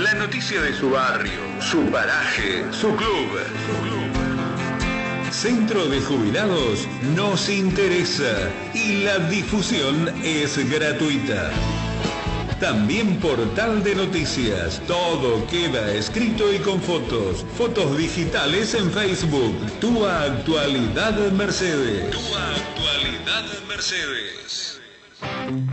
La noticia de su barrio, su paraje, su club. Centro de Jubilados nos interesa y la difusión es gratuita. También portal de noticias, todo queda escrito y con fotos. Fotos digitales en Facebook. Tu Actualidad Mercedes. Tu Actualidad Mercedes.